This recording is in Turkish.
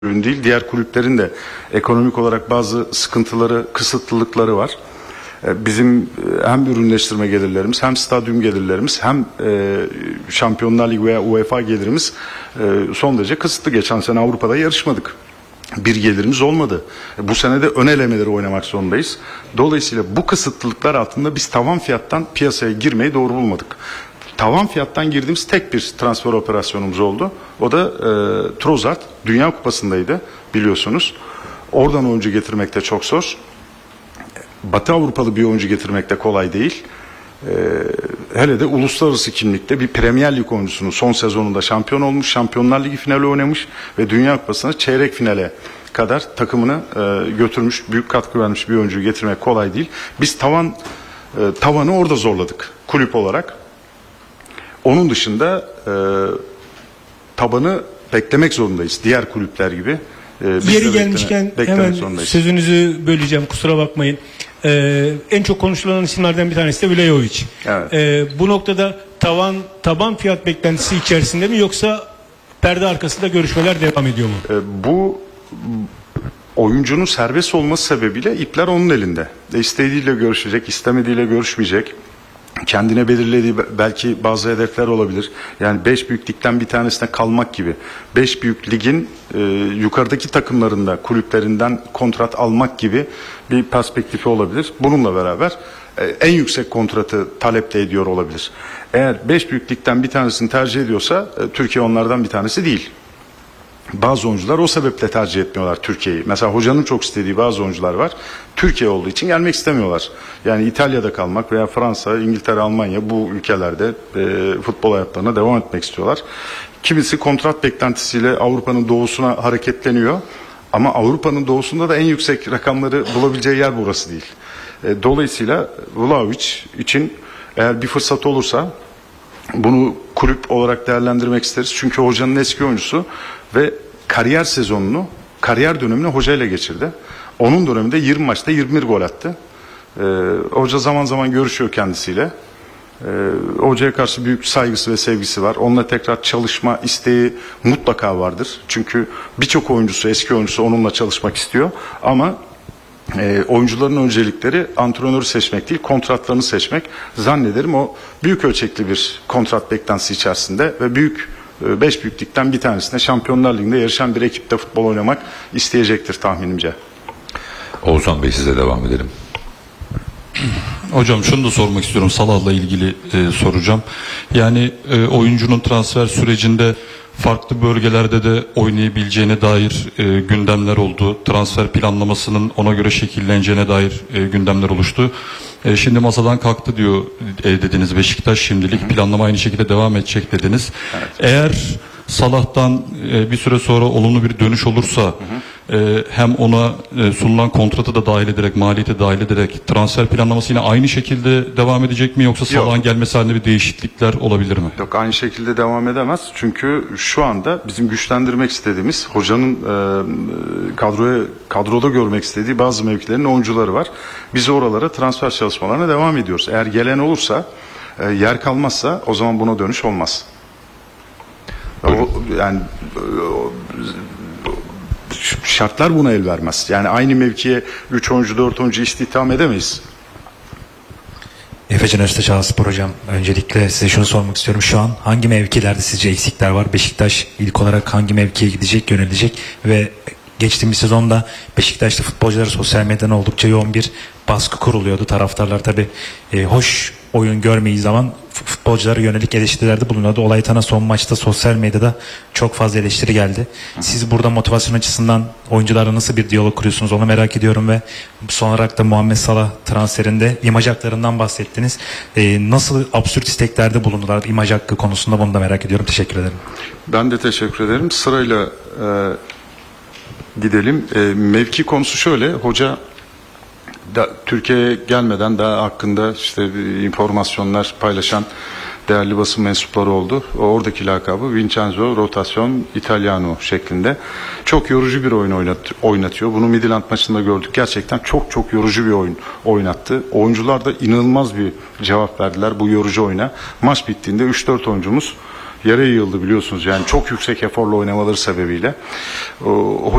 ürün değil. Diğer kulüplerin de ekonomik olarak bazı sıkıntıları, kısıtlılıkları var. Bizim hem ürünleştirme gelirlerimiz, hem stadyum gelirlerimiz, hem Şampiyonlar Ligi veya UEFA gelirimiz son derece kısıtlı. Geçen sene Avrupa'da yarışmadık. Bir gelirimiz olmadı. Bu sene de ön elemeleri oynamak zorundayız. Dolayısıyla bu kısıtlılıklar altında biz tavan fiyattan piyasaya girmeyi doğru bulmadık. Tavan fiyattan girdiğimiz tek bir transfer operasyonumuz oldu. O da Trossard Dünya Kupası'ndaydı biliyorsunuz. Oradan oyuncu getirmek de çok zor. Batı Avrupalı bir oyuncu getirmek de kolay değil. Hele de uluslararası kimlikte bir Premier Lig oyuncusunun son sezonunda şampiyon olmuş, Şampiyonlar Ligi finali oynamış ve Dünya Kupası'na çeyrek finale kadar takımını götürmüş, büyük katkı vermiş bir oyuncuyu getirmek kolay değil. Biz tavanı orada zorladık kulüp olarak. Onun dışında tabanı beklemek zorundayız diğer kulüpler gibi. Yeri gelmişken hemen zorundayız. Sözünüzü böleceğim, kusura bakmayın. En çok konuşulan isimlerden bir tanesi de Vlahovic. Evet. Bu noktada taban fiyat beklentisi içerisinde mi, yoksa perde arkasında görüşmeler devam ediyor mu? Bu oyuncunun serbest olması sebebiyle ipler onun elinde. İstediğiyle görüşecek, istemediğiyle görüşmeyecek. Kendine belirlediği belki bazı hedefler olabilir. Yani 5 büyük ligden bir tanesine kalmak gibi. 5 büyük ligin yukarıdaki takımlarında, kulüplerinden kontrat almak gibi bir perspektifi olabilir. Bununla beraber en yüksek kontratı talep de ediyor olabilir. Eğer 5 büyük ligden bir tanesini tercih ediyorsa Türkiye onlardan bir tanesi değil. Bazı oyuncular o sebeple tercih etmiyorlar Türkiye'yi. Mesela hocanın çok istediği bazı oyuncular var. Türkiye olduğu için gelmek istemiyorlar. Yani İtalya'da kalmak veya Fransa, İngiltere, Almanya, bu ülkelerde futbol hayatlarına devam etmek istiyorlar. Kimisi kontrat beklentisiyle Avrupa'nın doğusuna hareketleniyor. Ama Avrupa'nın doğusunda da en yüksek rakamları bulabileceği yer burası değil. Dolayısıyla Vlahovic için eğer bir fırsat olursa bunu kulüp olarak değerlendirmek isteriz. Çünkü hocanın eski oyuncusu ve kariyer dönemini hocayla geçirdi. Onun döneminde 20 maçta 21 gol attı. Hoca zaman zaman görüşüyor kendisiyle. Hocaya karşı büyük saygısı ve sevgisi var. Onunla tekrar çalışma isteği mutlaka vardır. Çünkü birçok oyuncusu, eski oyuncusu onunla çalışmak istiyor. Ama oyuncuların öncelikleri antrenörü seçmek değil, kontratlarını seçmek. Zannederim o büyük ölçekli bir kontrat beklentisi içerisinde ve 5 büyük ligden bir tanesine, Şampiyonlar Ligi'nde yarışan bir ekipte futbol oynamak isteyecektir tahminimce. Oğuzhan Bey, size devam edelim. Hocam şunu da sormak istiyorum, Salah'la ilgili soracağım. Yani oyuncunun transfer sürecinde farklı bölgelerde de oynayabileceğine dair gündemler oldu. Transfer planlamasının ona göre şekilleneceğine dair gündemler oluştu. Şimdi masadan kalktı diyor dediniz Beşiktaş, şimdilik planlama aynı şekilde devam edecek dediniz. Evet. Eğer Salah'tan bir süre sonra olumlu bir dönüş olursa hem ona sunulan kontratı da dahil ederek, maliyeti dahil ederek transfer planlaması yine aynı şekilde devam edecek mi, yoksa Salah'ın gelmesi halinde bir değişiklikler olabilir mi? Yok, aynı şekilde devam edemez. Çünkü şu anda bizim güçlendirmek istediğimiz, hocanın kadroda görmek istediği bazı mevkilerin oyuncuları var. Biz oralara transfer çalışmalarına devam ediyoruz. Eğer gelen olursa, yer kalmazsa o zaman buna dönüş olmaz. Yani şartlar buna el vermez. Yani aynı mevkiye 3 oyuncu 4 oyuncu istihdam edemeyiz. Efes Üniversite Çağlaspor hocam, öncelikle size şunu sormak istiyorum. Şu an hangi mevkilerde sizce eksikler var? Beşiktaş ilk olarak hangi mevkiye gidecek, yönelecek ve geçtiğimiz sezonda Beşiktaşlı futbolcular sosyal medyadan oldukça yoğun bir baskı kuruluyordu. Taraftarlar tabii hoş oyun görmeyi zaman futbolculara yönelik eleştirilerde bulunuyordu. Olaytan'a son maçta sosyal medyada çok fazla eleştiri geldi. Siz burada motivasyon açısından oyuncularla nasıl bir diyalog kuruyorsunuz, onu merak ediyorum. Ve son olarak da Muhammed Salah transferinde imaj haklarından bahsettiniz. Nasıl absürt isteklerde bulundular imaj hakkı konusunda, bunu da merak ediyorum. Teşekkür ederim. Ben de teşekkür ederim. Sırayla gidelim. Mevki konusu şöyle, hoca Türkiye'ye gelmeden daha hakkında işte informasyonlar paylaşan değerli basın mensupları oldu. Oradaki lakabı Vincenzo Rotazione Italiano şeklinde. Çok yorucu bir oyun oynatıyor. Bunu Midland maçında gördük. Gerçekten çok yorucu bir oyun oynattı. Oyuncular da inanılmaz bir cevap verdiler bu yorucu oyuna. Maç bittiğinde 3-4 oyuncumuz yere yığıldı biliyorsunuz. Yani çok yüksek eforla oynamaları sebebiyle.